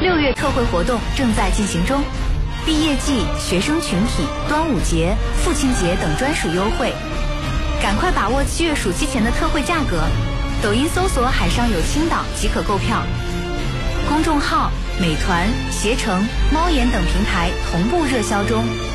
6月特惠活动正在进行中，毕业季、学生群体、端午节、父亲节等专属优惠，赶快把握7月暑期前的特惠价格。抖音搜索“海上有青岛”即可购票。公众号美团、携程、猫眼等平台同步热销中。